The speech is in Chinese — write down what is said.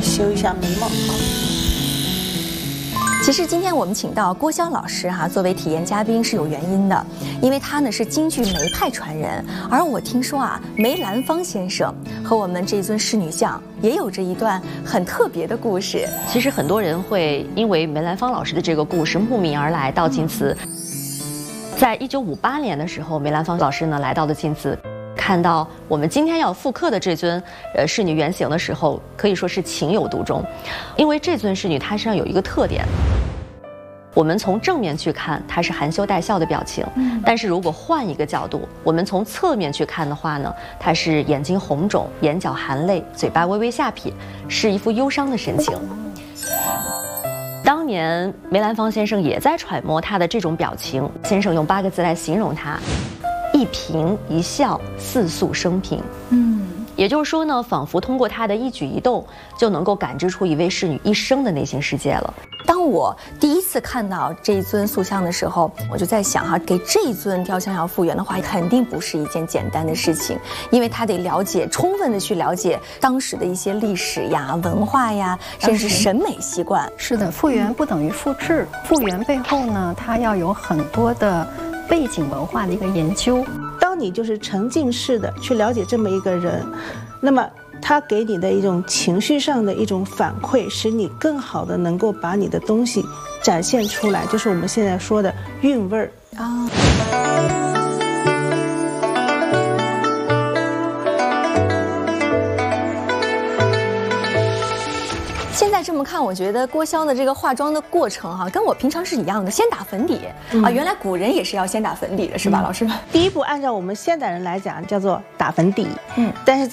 修一下眉毛。 其实今天我们请到郭霄老师作为体验嘉宾是有原因的，因为他呢是京剧梅派传人，而我听说梅兰芳先生和我们这尊仕女像也有着一段很特别的故事。 其实很多人会因为梅兰芳老师的这个故事慕名而来到晋祠。在1958年的时候，梅兰芳老师呢来到了晋祠。看到我们今天要复刻的这尊仕女原型的时候，可以说是情有独钟，因为这尊仕女她身上有一个特点，我们从正面去看她是含羞带笑的表情，但是如果换一个角度，我们从侧面去看的话呢，她是眼睛红肿，眼角含泪，嘴巴微微下撇，是一副忧伤的神情。当年梅兰芳先生也在揣摩她的这种表情，先生用8个字来形容她：一颦一笑，似诉生平。也就是说呢，仿佛通过她的一举一动，就能够感知出一位仕女一生的内心世界了。 当我第一次看到这一尊塑像的时候，我就在想给这一尊雕像要复原的话，肯定不是一件简单的事情，因为他得充分的去了解当时的一些历史呀、文化呀，甚至审美习惯。 是的，复原不等于复制，复原背后呢，它要有很多的背景文化的一个研究。 当你就是沉浸式的去了解这么一个人，那么他给你的一种情绪上的一种反馈，使你更好的能够把你的东西展现出来，就是我们现在说的韵味儿啊。 现在这么看，我觉得郭霄的这个化妆的过程跟我平常是一样的，先打粉底原来古人也是要先打粉底的，是吧，老师们？ 第一步，按照我们现代人来讲，叫做打粉底，但是